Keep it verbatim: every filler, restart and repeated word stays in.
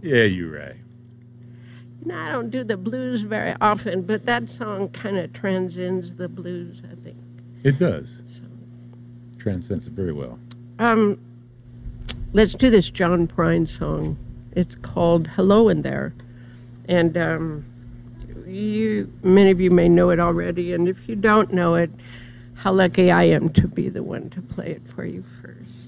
Yeah, you're right. You know, I don't do the blues very often, but that song kind of transcends the blues, I think. It does. So, Transcends it very well. um, let's do this John Prine song. It's called "Hello in There," and um, you, many of you may know it already. And if you don't know it, how lucky I am to be the one to play it for you first.